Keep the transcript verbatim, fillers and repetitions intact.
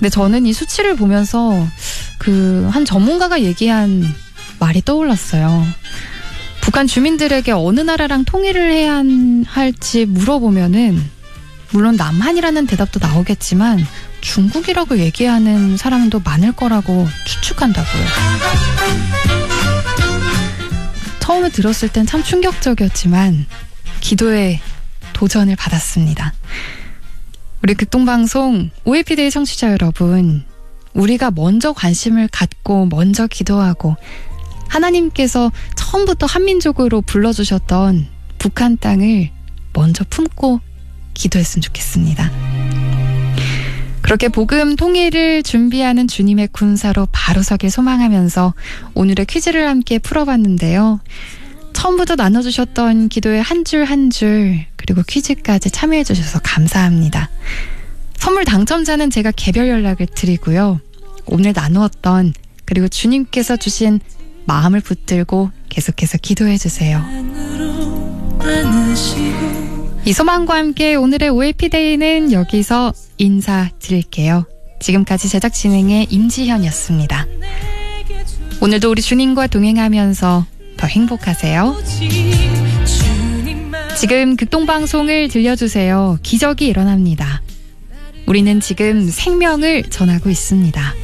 근데 저는 이 수치를 보면서 그 한 전문가가 얘기한 말이 떠올랐어요. 북한 주민들에게 어느 나라랑 통일을 해야 할지 물어보면은 물론 남한이라는 대답도 나오겠지만 중국이라고 얘기하는 사람도 많을 거라고 추측한다고요. 처음에 들었을 땐 참 충격적이었지만 기도의 도전을 받았습니다. 우리 극동방송 오에이피데이 청취자 여러분, 우리가 먼저 관심을 갖고 먼저 기도하고 하나님께서 처음부터 한민족으로 불러주셨던 북한 땅을 먼저 품고 기도했으면 좋겠습니다. 그렇게 복음 통일을 준비하는 주님의 군사로 바로 서길 소망하면서 오늘의 퀴즈를 함께 풀어봤는데요. 처음부터 나눠주셨던 기도의 한 줄 한 줄 그리고 퀴즈까지 참여해주셔서 감사합니다. 선물 당첨자는 제가 개별 연락을 드리고요. 오늘 나누었던 그리고 주님께서 주신 마음을 붙들고 계속해서 기도해주세요. 이 소망과 함께 오늘의 오에이피데이는 여기서 인사드릴게요. 지금까지 제작 진행의 임지현이었습니다. 오늘도 우리 주님과 동행하면서 더 행복하세요. 지금 극동방송을 들려주세요. 기적이 일어납니다. 우리는 지금 생명을 전하고 있습니다.